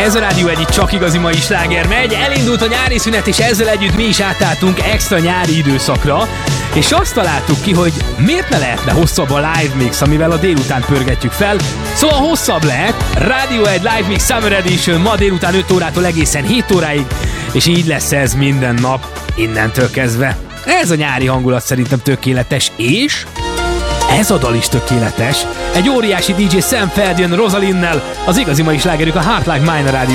Ez a Rádió Egy csak igazi mai sláger megy. Elindult a nyári szünet, és ezzel együtt mi is átálltunk extra nyári időszakra, és azt találtuk ki, hogy miért ne lehetne hosszabb a live mix, amivel a délután pörgetjük fel. Szóval hosszabb lehet. Rádió Egy Live Mix Summer Edition ma délután 5 órától egészen 7 óráig, és így lesz ez minden nap innentől kezdve. Ez a nyári hangulat szerintem tökéletes, és ez a dal is tökéletes. Egy óriási DJ Sam Feld jön Rosalinnel, az igazi mai slágerük a Heart Like Mine a Rádió